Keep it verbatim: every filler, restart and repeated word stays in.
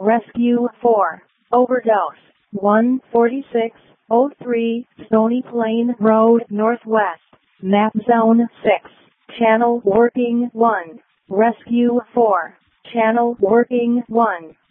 Rescue four. Overdose. one forty-six oh three Stony Plain Road Northwest. Map Zone six. Channel working one. Rescue four. Channel working one.